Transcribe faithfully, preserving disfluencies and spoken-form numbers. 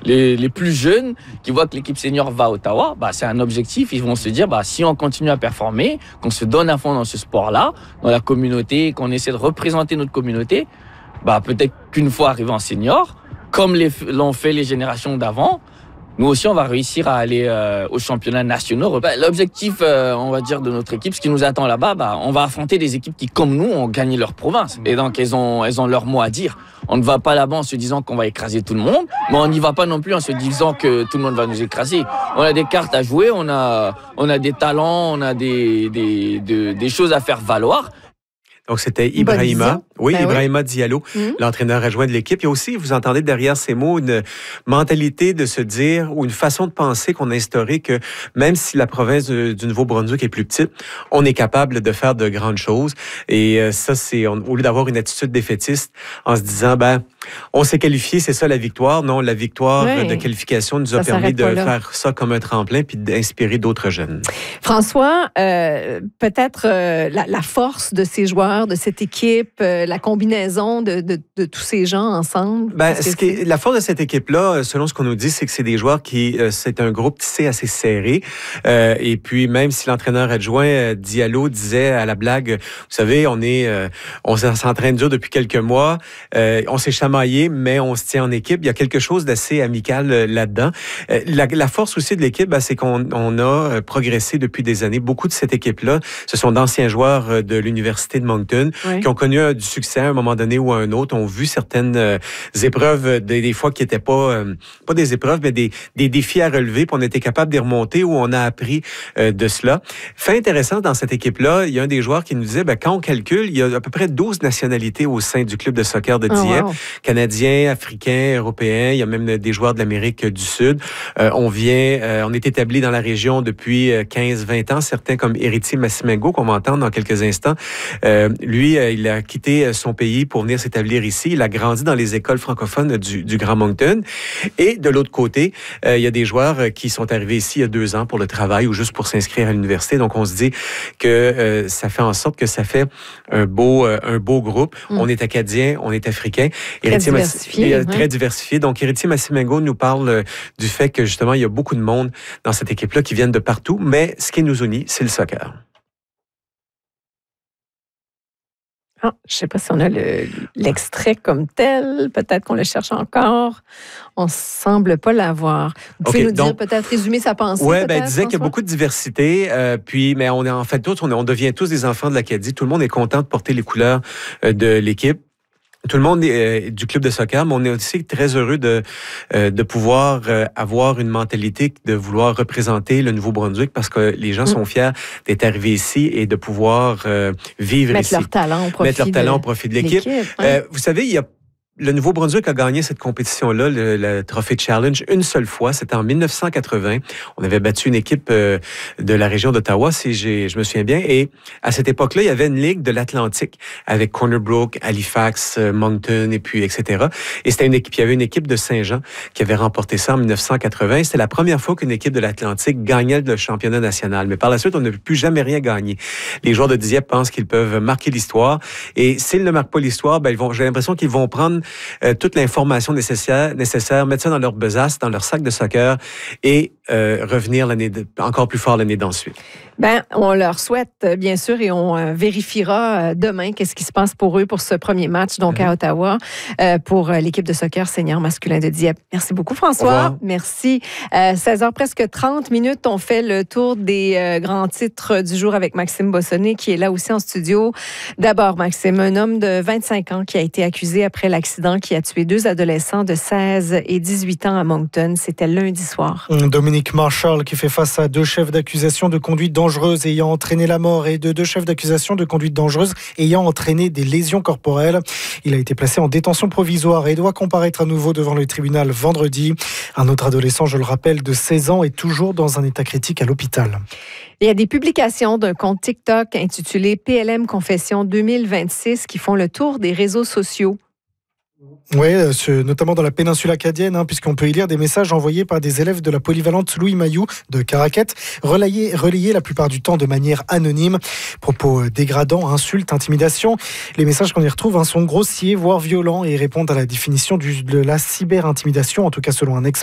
les, les plus jeunes qui voient que l'équipe senior va à Ottawa, bah, c'est un objectif. Ils vont se dire, bah, si on continue à performer, qu'on se donne à fond dans ce sport-là, dans la communauté, qu'on essaie de représenter notre communauté, bah, peut-être qu'une fois arrivé en senior, comme les, l'ont fait les générations d'avant, nous aussi, on va réussir à aller euh, aux championnats nationaux. Bah, l'objectif, euh, on va dire, de notre équipe, ce qui nous attend là-bas, bah, on va affronter des équipes qui, comme nous, ont gagné leur province. Et donc, elles ont, elles ont leur mot à dire. On ne va pas là-bas en se disant qu'on va écraser tout le monde, mais on n'y va pas non plus en se disant que tout le monde va nous écraser. On a des cartes à jouer, on a, on a des talents, on a des, des, des, des choses à faire valoir. Donc, c'était Ibrahima. Oui, ben Ibrahima oui. Diallo, mmh. l'entraîneur adjoint de l'équipe. Il y a aussi, vous entendez derrière ces mots, une mentalité de se dire ou une façon de penser qu'on a instauré que même si la province du, du Nouveau-Brunswick est plus petite, on est capable de faire de grandes choses. Et euh, ça, c'est on, au lieu d'avoir une attitude défaitiste en se disant, ben, on s'est qualifié, c'est ça la victoire. Non, la victoire oui. de qualification nous a ça permis de faire ça comme un tremplin puis d'inspirer d'autres jeunes. François, euh, peut-être euh, la, la force de ces joueurs, de cette équipe, euh, la combinaison de, de, de tous ces gens ensemble? Ben, ce qui est, la force de cette équipe-là, selon ce qu'on nous dit, c'est que c'est des joueurs qui... Euh, c'est un groupe tissé assez serré. Euh, et puis, même si l'entraîneur adjoint euh, Diallo disait à la blague, vous savez, on est... Euh, on s'entraîne dur depuis quelques mois, euh, on s'est chamaillé, mais on se tient en équipe. Il y a quelque chose d'assez amical euh, là-dedans. Euh, la, la force aussi de l'équipe, ben, c'est qu'on on a progressé depuis des années. Beaucoup de cette équipe-là, ce sont d'anciens joueurs de l'Université de Moncton oui. qui ont connu euh, du succès à un moment donné ou à un autre, ont vu certaines euh, épreuves, des, des fois qui n'étaient pas, euh, pas des épreuves, mais des, des défis à relever, puis on était capable d'y remonter, où on a appris euh, de cela. Fait intéressant, dans cette équipe-là, il y a un des joueurs qui nous disait, ben, quand on calcule, il y a à peu près douze nationalités au sein du club de soccer de Dieppe. Oh, wow. Canadiens, Africains, Européens, il y a même des joueurs de l'Amérique du Sud. Euh, on vient, euh, on est établi dans la région depuis quinze vingt ans, certains comme Héritier Massimengo, qu'on va entendre dans quelques instants. Euh, lui, euh, il a quitté son pays pour venir s'établir ici. Il a grandi dans les écoles francophones du, du Grand Moncton. Et de l'autre côté, euh, il y a des joueurs qui sont arrivés ici il y a deux ans pour le travail ou juste pour s'inscrire à l'université. Donc, on se dit que euh, ça fait en sorte que ça fait un beau, euh, un beau groupe. Mm. On est acadien, on est africain. Très Héritier diversifié. Massi- très diversifié. Donc, Héritier Massimengo nous parle euh, du fait que, justement, il y a beaucoup de monde dans cette équipe-là qui viennent de partout. Mais ce qui nous unit, c'est le soccer. Ah, je ne sais pas si on a le, l'extrait comme tel. Peut-être qu'on le cherche encore. On ne semble pas l'avoir. Vous pouvez okay, nous donc, dire, peut-être, résumer sa pensée? Oui, ben, elle disait qu'il y a beaucoup de diversité. Euh, puis, mais on est en fait tous, on, est, on devient tous des enfants de l'Acadie. Tout le monde est content de porter les couleurs euh, de l'équipe. Tout le monde est euh, du club de soccer, mais on est aussi très heureux de euh, de pouvoir euh, avoir une mentalité de vouloir représenter le Nouveau-Brunswick parce que les gens mmh. sont fiers d'être arrivés ici et de pouvoir euh, vivre Mettre ici. Leur talent au profit Mettre leur talent de, au profit de l'équipe. l'équipe hein. euh, vous savez, il y a Le Nouveau-Brunswick a gagné cette compétition-là, le, le Trophée Challenge, une seule fois. C'était en dix-neuf cent quatre-vingts. On avait battu une équipe euh, de la région d'Ottawa, si j'ai, je me souviens bien. Et à cette époque-là, il y avait une ligue de l'Atlantique avec Corner Brook, Halifax, euh, Moncton, et puis et cetera. Et c'était une équipe. Il y avait une équipe de Saint-Jean qui avait remporté ça en dix-neuf cent quatre-vingts. C'était la première fois qu'une équipe de l'Atlantique gagnait le championnat national. Mais par la suite, on n'a plus jamais rien gagné. Les joueurs de Dieppe pensent qu'ils peuvent marquer l'histoire. Et s'ils ne marquent pas l'histoire, ben ils vont. J'ai l'impression qu'ils vont prendre Euh, toute l'information nécessaire, nécessaire, mettre ça dans leur besace, dans leur sac de soccer et euh, revenir l'année de, encore plus fort l'année d'ensuite. Ben, on leur souhaite, bien sûr, et on euh, vérifiera demain qu'est-ce qui se passe pour eux pour ce premier match, donc mm-hmm. à Ottawa, euh, pour l'équipe de soccer senior masculin de Dieppe. Merci beaucoup, François. Merci. Euh, seize heures presque trente minutes, on fait le tour des euh, grands titres du jour avec Maxime Bossonnet, qui est là aussi en studio. D'abord, Maxime, un homme de vingt-cinq ans qui a été accusé après l'accident qui a tué deux adolescents de seize et dix-huit ans à Moncton. C'était lundi soir. Dominique Marshall qui fait face à deux chefs d'accusation de conduite dangereuse ayant entraîné la mort et de deux chefs d'accusation de conduite dangereuse ayant entraîné des lésions corporelles. Il a été placé en détention provisoire et doit comparaître à nouveau devant le tribunal vendredi. Un autre adolescent, je le rappelle, de seize ans est toujours dans un état critique à l'hôpital. Il y a des publications d'un compte TikTok intitulé P L M Confession deux mille vingt-six qui font le tour des réseaux sociaux. Oui, notamment dans la péninsule acadienne, hein, puisqu'on peut y lire des messages envoyés par des élèves de la polyvalente Louis Mayou de Caraquette, relayés, relayés la plupart du temps de manière anonyme. Propos dégradants, insultes, intimidations. Les messages qu'on y retrouve hein, sont grossiers, voire violents, et répondent à la définition du, de la cyber-intimidation, en tout cas selon un expert.